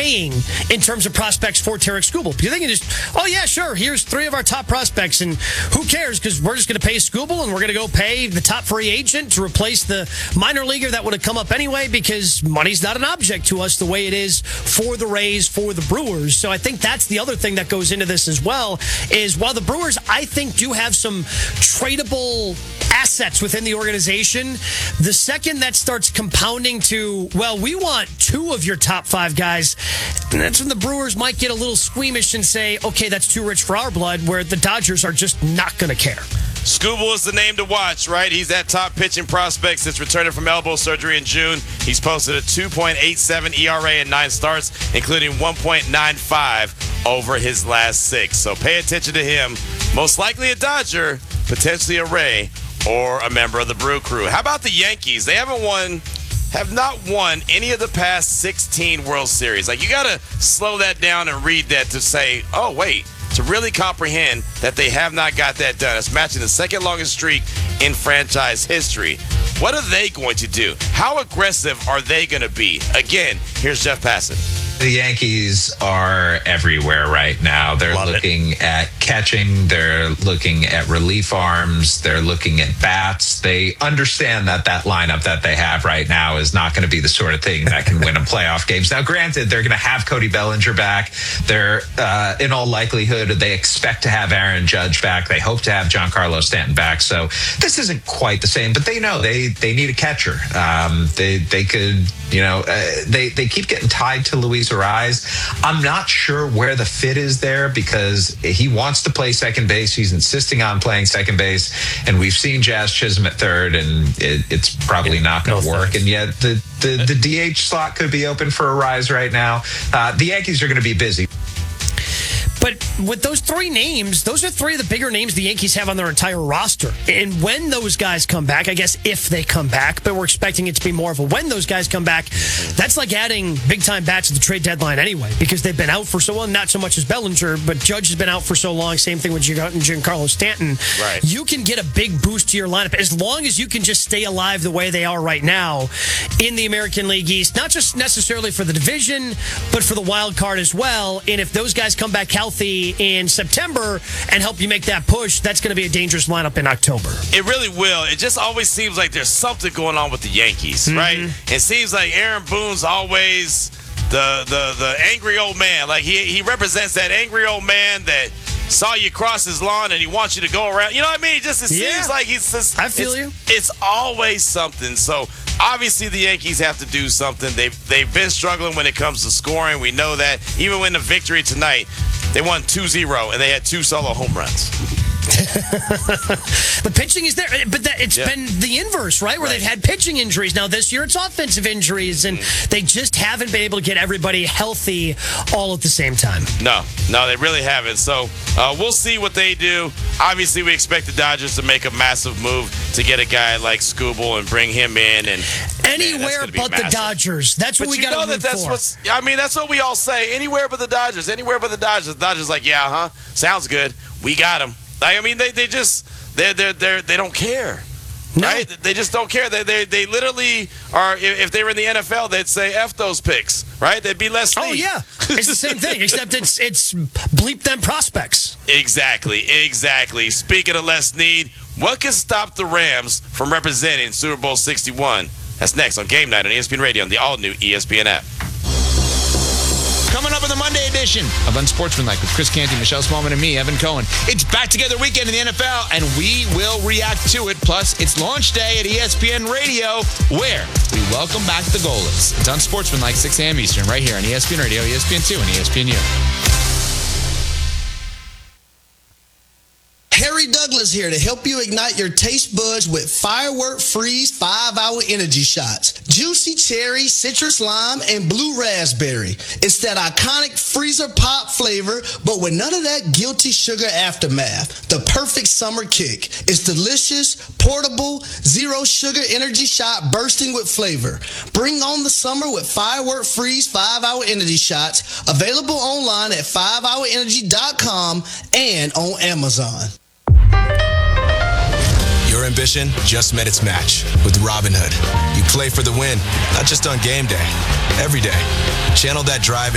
paying in terms of prospects for Tarik Skubal. Because they can just, oh yeah, sure, here's 3 of our top prospects, and who cares? Because we're just going to pay Skubal, and we're going to go pay the top free agent to replace the minor leaguer that would have come up anyway, because money's not an object to us the way it is for the Rays, for the Brewers. So I think that's the other thing that goes into this as well, is while the Brewers, I think, do have some tradable assets within the organization, the second that starts compounding to, well, we want 2 of your top 5 guys, and that's when the Brewers might get a little squeamish and say, okay, that's too rich for our blood, where the Dodgers are just not going to care. Skubal is the name to watch, right? He's that top pitching prospect since returning from elbow surgery in June. He's posted a 2.87 ERA in 9 starts, including 1.95 over his last 6. So pay attention to him. Most likely a Dodger, potentially a Ray, or a member of the Brew Crew. How about the Yankees? They have not won any of the past 16 World Series. Like, you got to slow that down and read that to say, oh, wait, to really comprehend that they have not got that done. It's matching the second longest streak in franchise history. What are they going to do? How aggressive are they going to be? Again, here's Jeff Passan. The Yankees are everywhere right now. They're looking at catching. They're looking at relief arms. They're looking at bats. They understand that lineup that they have right now is not going to be the sort of thing that can win them playoff games. Now, granted, they're going to have Cody Bellinger back. They're, in all likelihood, they expect to have Aaron Judge back. They hope to have Giancarlo Stanton back. So this isn't quite the same, but they know they need a catcher. They could, they keep getting tied to Luis Arise. I'm not sure where the fit is there, because he wants to play second base. He's insisting on playing second base, and we've seen Jazz Chisholm at third, and it's probably not going to work. And yet the DH slot could be open for Arise right now. The Yankees are going to be busy. But with those 3 names, those are 3 of the bigger names the Yankees have on their entire roster. And when those guys come back, I guess if they come back, but we're expecting it to be more of a when those guys come back, that's like adding big-time bats at the trade deadline anyway, because they've been out for so long, not so much as Bellinger, but Judge has been out for so long, same thing with Giancarlo Stanton. Right. You can get a big boost to your lineup as long as you can just stay alive the way they are right now in the American League East, not just necessarily for the division, but for the wild card as well. And if those guys come back healthy in September and help you make that push, that's going to be a dangerous lineup in October. It really will. It just always seems like there's something going on with the Yankees, right? It seems like Aaron Boone's always the angry old man. Like he represents that angry old man that saw you cross his lawn and he wants you to go around. You know what I mean? It seems like he's just... I feel you. It's always something. So obviously the Yankees have to do something. They've been struggling when it comes to scoring. We know that. Even when the victory tonight, they won 2-0 and they had 2 solo home runs. The pitching is there, but it's been the inverse, right? Where they've had pitching injuries. Now this year it's offensive injuries, and they just haven't been able to get everybody healthy all at the same time. No, they really haven't. So we'll see what they do. Obviously, we expect the Dodgers to make a massive move to get a guy like Skubal and bring him in. And anywhere but the Dodgers. That's what we got to look for. That's what we all say. Anywhere but the Dodgers. Anywhere but the Dodgers. The Dodgers like, yeah, huh? Sounds good. We got him. I mean, they don't care. No. Right? They just don't care. They literally are. If they were in the NFL, they'd say F those picks, right? They'd be less. Oh yeah, it's the same thing, except it's bleep them prospects. Exactly. Speaking of Les Snead, what can stop the Rams from representing Super Bowl 61? That's next on Game Night on ESPN Radio and the all-new ESPN app. Coming up in the Monday edition of Unsportsmanlike with Chris Canty, Michelle Smallman, and me, Evan Cohen. It's back together weekend in the NFL, and we will react to it. Plus, it's launch day at ESPN Radio, where we welcome back the goalies. It's Unsportsmanlike, 6 a.m. Eastern, right here on ESPN Radio, ESPN2, and ESPNU. Harry Douglas here to help you ignite your taste buds with Firework Freeze 5-Hour Energy Shots. Juicy cherry, citrus lime, and blue raspberry. It's that iconic freezer pop flavor, but with none of that guilty sugar aftermath. The perfect summer kick. It's delicious, portable, zero sugar energy shot bursting with flavor. Bring on the summer with Firework Freeze 5-Hour Energy Shots. Available online at 5hourenergy.com and on Amazon. Your ambition just met its match with Robinhood. You play for the win, not just on game day, every day. Channel that drive